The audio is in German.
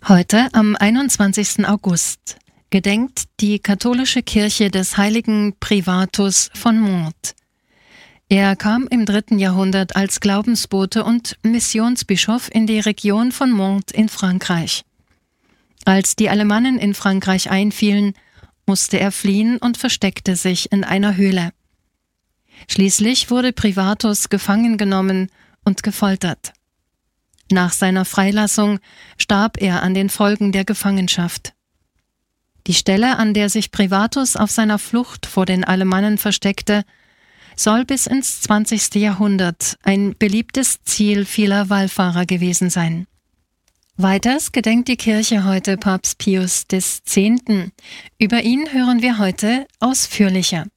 Heute, am 21. August, gedenkt die katholische Kirche des heiligen Privatus von Monte. Er kam im 3. Jahrhundert als Glaubensbote und Missionsbischof in die Region von Monte in Frankreich. Als die Alemannen in Frankreich einfielen, musste er fliehen und versteckte sich in einer Höhle. Schließlich wurde Privatus gefangen genommen und gefoltert. Nach seiner Freilassung starb er an den Folgen der Gefangenschaft. Die Stelle, an der sich Privatus auf seiner Flucht vor den Alemannen versteckte, soll bis ins 20. Jahrhundert ein beliebtes Ziel vieler Wallfahrer gewesen sein. Weiters gedenkt die Kirche heute Papst Pius X. Über ihn hören wir heute ausführlicher.